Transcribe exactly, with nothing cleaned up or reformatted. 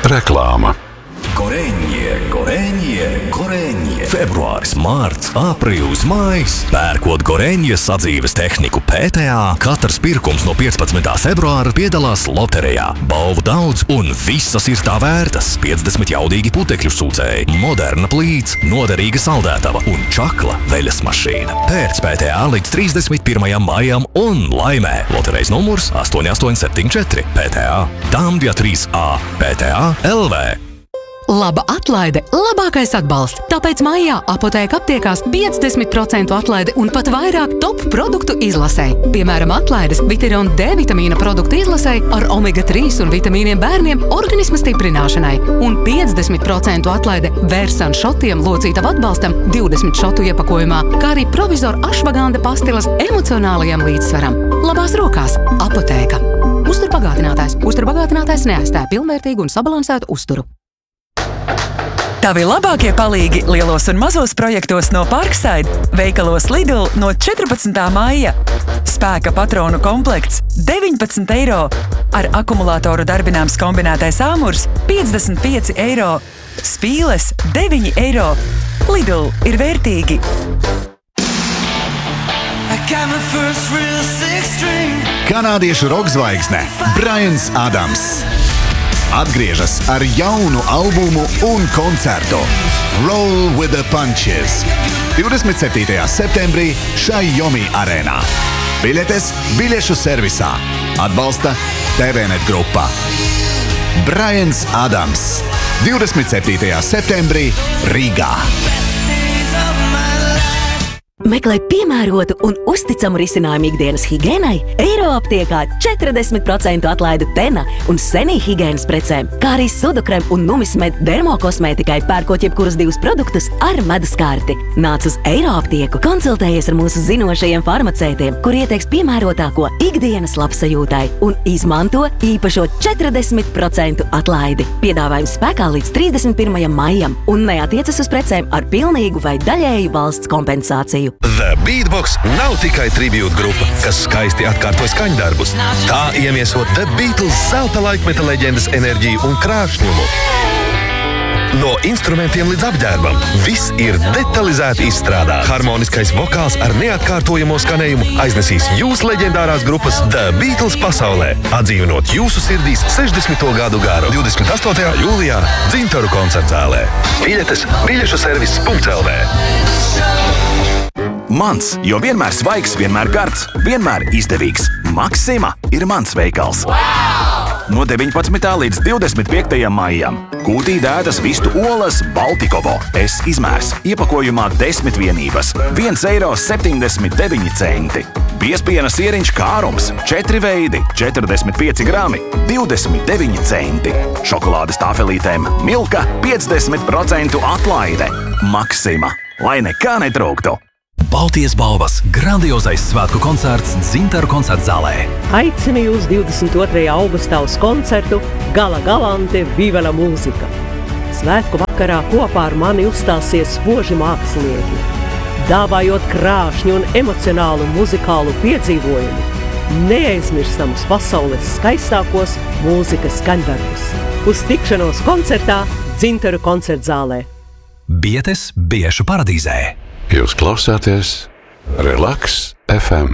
Reklāma. Goreņie, goreņie, goreņie. Februāris, mārts, aprīlis, maijs. Pērkot Goreņie sadzīves tehniku P T A, katrs pirkums no piecpadsmitā februāra piedalās loterijā. Balvu daudz un visas ir tā vērtas. piecdesmit jaudīgi putekļu sūcēji, moderna plīts, noderīga saldētava un čakla veļas mašīna. Pērc P T A līdz trīsdesmit pirmajam maijam un laimē. Loterejas numurs astoņi astoņi septiņi četri. P T A. Tambja trīs A. P T A L V. Laba atlaide, labākais atbalsts. Tāpēc maijā Apotēka aptiekās piecdesmit procentu atlaide un pat vairāk top produktu izlasē. Piemēram, atlaides Vitiron D vitamīna produktu izlasē ar omega trīs un vitamīniem bērniem organisma stiprināšanai. Un piecdesmit procentu atlaide Vērsan šotiem locītavu atbalstam divdesmit šotu iepakojumā, kā arī provizoru ašvaganda pastilas emocionālajam līdzsvaram. Labās rokās Apotēka. Uzturpagātinātājs. Uzturbagātinātājs neaizstāja pilnvērtīgu un sabalansētu uzturu. Tavi labākie palīgi lielos un mazos projektos no Parkside, veikalos Lidl no četrpadsmitā maija. Spēka patronu komplekts deviņpadsmit eiro, ar akumulātoru darbināms kombinētais āmurs piecdesmit pieci eiro, spīles deviņi eiro. Lidl ir vērtīgi. Kanādiešu rokzvaigzne Brians Adams atgriežas ar jaunu albumu un koncertu Roll with the Punches divdesmit septītajā septembrī Xiaomi arēnā. Biļetes biļešu servisā. Atbalsta T V Net grupa. Brians Adams divdesmit septītajā septembrī Rīgā. Meklē piemērotu un uzticamu risinājumu ikdienas higēnai, Eiroaptiekā četrdesmit procentu atlaidi Tena un Senī higēnas precēm, kā arī Sudukrem un Numismed dermokosmētikai pērkot jebkurus divus produktus ar medus karti. Nāc uz Eiroaptieku, konsultējies ar mūsu zinošajiem farmacētiem, kur ieteiks piemērotāko ikdienas labsajūtai un izmanto īpašo četrdesmit procentu atlaidi. Piedāvājums spēkā līdz trīsdesmit pirmajam maijam un neatiecas uz precēm ar pilnīgu vai daļēju valsts kompensāciju. The Beatbox nav tikai tribute grupa, kas skaisti atkārto skaņdarbus. Tā iemiesot The Beatles zelta laikmeta leģendas enerģiju un krāšņumu. No instrumentiem līdz apģērbam viss ir detalizēti izstrādāts. Harmoniskais vokāls ar neatkārtojamo skanējumu aiznesīs jūsu leģendārās grupas The Beatles pasaulē, atdzīvinot jūsu sirdīs sešdesmito gadu garu. divdesmit astotajā jūlijā Dzintaru koncertzālē. Biļetes biļešu servis punkts L V. Mans, jo vienmēr svaigs, vienmēr gards, vienmēr izdevīgs. Maksima ir mans veikals. Wow! No deviņpadsmitā līdz divdesmit piektajam maijam. Kūtī dētas vistu olas Baltikovo. S izmērs. Iepakojumā desmit vienības. viens eiro septiņdesmit deviņi centi. Biezpiena sieriņš kārums. četri veidi. četrdesmit pieci grami. divdesmit deviņi centi. Šokolādes tāfelītēm Milka piecdesmit procentu atlaide. Maksima. Lai nekā netrūktu. Baltijas balvas grandiozais svētku koncerts Dzintaru koncertzālē. Aicinu jūs divdesmit otrajā augustā uz koncertu Gala Galante Viva la mūzika. Svētku vakarā kopā ar mani uzstāsies spoži mākslinieki, dāvājot krāšņu un emocionālu muzikālu piedzīvojumu, neaizmirstamus pasaules skaistākos mūzikas skaņdarbus. Uz tikšanos koncertā Dzintaru koncertzālē. Biedēs biešu paradīzē. Jūs klausāties Relax F M.